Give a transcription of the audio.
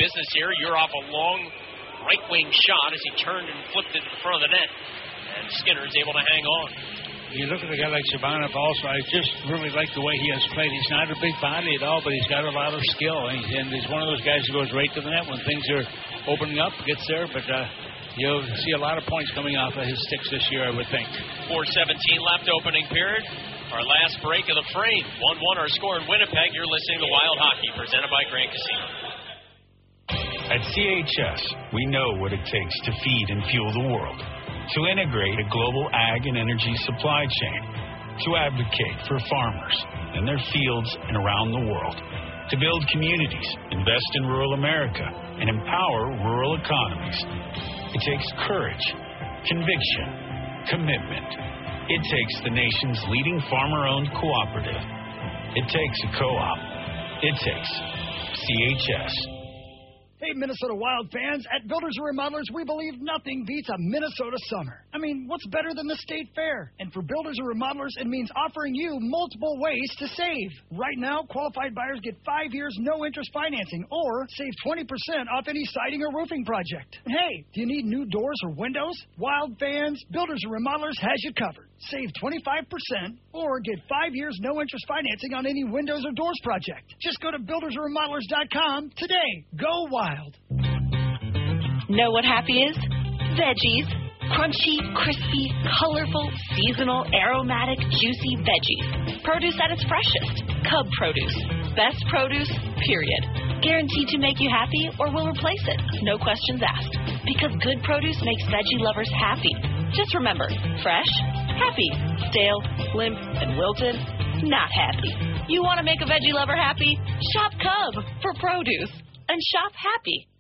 business here. You're off a long right-wing shot as he turned and flipped it in front of the net. And Skinner is able to hang on. You look at a guy like Sabanov also, I just really like the way he has played. He's not a big body at all, but he's got a lot of skill. And he's one of those guys who goes right to the net when things are opening up, gets there. But you'll see a lot of points coming off of his sticks this year, I would think. 4:17 left, opening period. Our last break of the frame. 1-1 our score in Winnipeg. You're listening to Wild Hockey, presented by Grand Casino. At CHS, we know what it takes to feed and fuel the world, to integrate a global ag and energy supply chain, to advocate for farmers and their fields and around the world, to build communities, invest in rural America, and empower rural economies. It takes courage, conviction, commitment. It takes the nation's leading farmer-owned cooperative. It takes a co-op. It takes CHS. Hey, Minnesota Wild fans, at Builders and Remodelers, we believe nothing beats a Minnesota summer. I mean, what's better than the State Fair? And for Builders and Remodelers, it means offering you multiple ways to save. Right now, qualified buyers get 5 years no-interest financing or save 20% off any siding or roofing project. And hey, do you need new doors or windows? Wild fans, Builders and Remodelers has you covered. Save 25% or get 5 years no-interest financing on any windows or doors project. Just go to buildersandremodelers.com today. Go Wild. Know what happy is? Veggies. Crunchy, crispy, colorful, seasonal, aromatic, juicy veggies. Produce at its freshest. Cub Produce. Best produce, period. Guaranteed to make you happy or will replace it. No questions asked. Because good produce makes veggie lovers happy. Just remember, fresh, happy. Stale, limp, and wilted, not happy. You want to make a veggie lover happy? Shop Cub for produce. And shop happy.